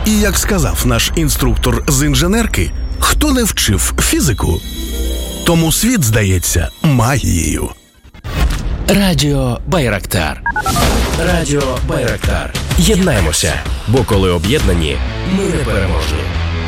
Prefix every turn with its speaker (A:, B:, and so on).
A: І як сказав наш інструктор з інженерки, хто не вчив фізику, тому світ здається магією.
B: Радіо Байрактар. Радіо Байрактар. Єднаємося, бо коли об'єднані, ми непереможні.